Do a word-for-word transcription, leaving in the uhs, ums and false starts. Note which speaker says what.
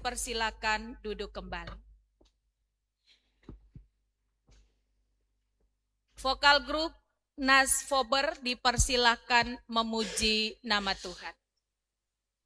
Speaker 1: dipersilakan duduk kembali. Vokal grup Nas Fober dipersilakan memuji nama Tuhan.